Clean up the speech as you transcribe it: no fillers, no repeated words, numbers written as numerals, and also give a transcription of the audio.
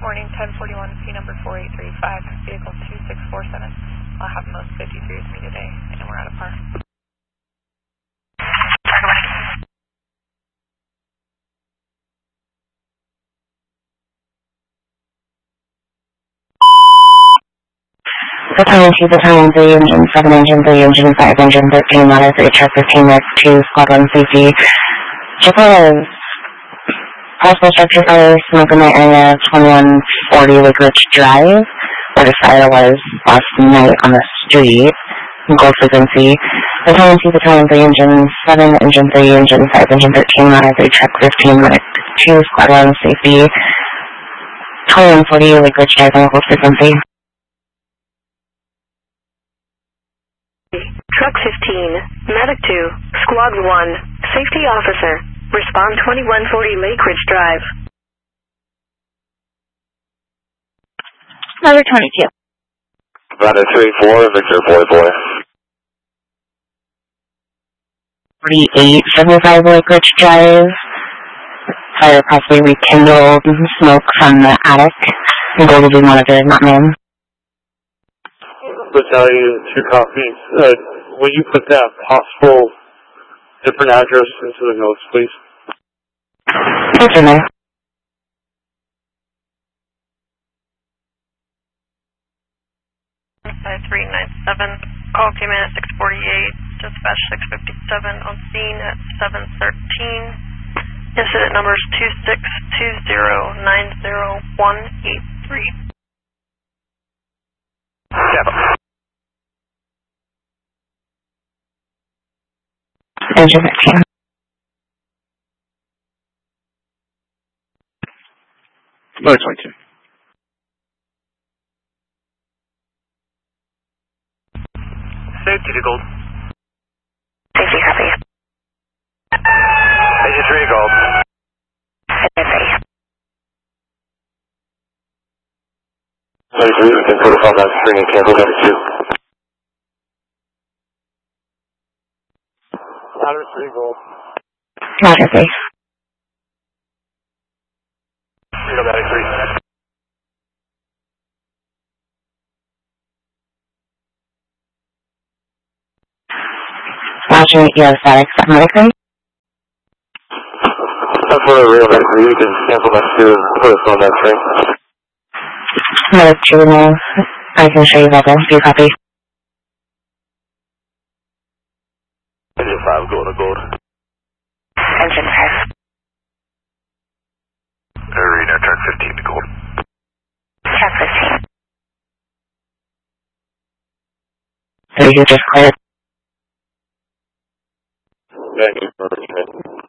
Good morning, 1041, P number 4835, vehicle 2647. I'll have most 53 with me today, and we're out of par. The time to the time 3 engine 7 engine 3 engine 5 engine 13 ladder 3 truck 15 Rick 2 squad 1 safety. Japan is possible structure fire smoke in the area 2140 Lake Ridge Drive, where the fire was last night on the street. Gold frequency. The time to the time 3 engine 7 engine 3 engine 5 engine 13 ladder 3 truck 15 Rick 2 squad 1 safety. 2140 Lake Ridge Drive on gold frequency. Truck 15, Medic 2, Squad 1, Safety Officer, respond 2140 Lake Ridge Drive. Number 22. Ladder 3-4, Victor Boy Boy. 4875 Lake Ridge Drive. Fire possibly rekindled, smoke from the attic. Gold will be monitored, not known. Battalion 2 copies. Will you put that possible different address into the notes, please? It's in there. Side 397, call came in at 648, dispatch 657, on scene at 713. Incident number is 262090183. Yeah. Engine 13. Number 22. Safety to gold. Safety copy. Engine 3 to gold. Safety. 33, we can put us on that screen and cancel that 2. Ladder 3 gold. Ladder 3. Ladder 3. Roger, you have static medically. That's what I realized. You can cancel that 2 and put us on that screen. Medic 2 now. I can show you that. Do you copy? Engine 5 gold to gold. Engine 5. Arena truck 15 to gold. Truck 15. So you just cleared. Thank you for